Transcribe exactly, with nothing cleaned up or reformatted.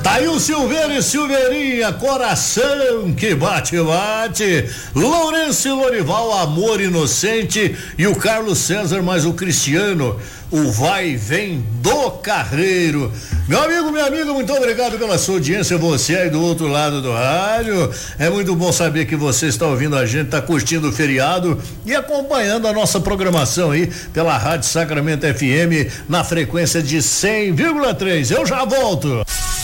Tá aí o Silveira e Silveirinha, coração que bate, bate. Lourenço e Lorival, amor inocente. E o Carlos César, mais o Cristiano, o vai e vem do Carreiro. Meu amigo, minha amiga, muito obrigado pela sua audiência, você aí do outro lado do rádio. É muito bom saber que você está ouvindo a gente, está curtindo o feriado e acompanhando a nossa programação aí pela Rádio Sacramento F M na frequência de cem vírgula três. Eu já volto.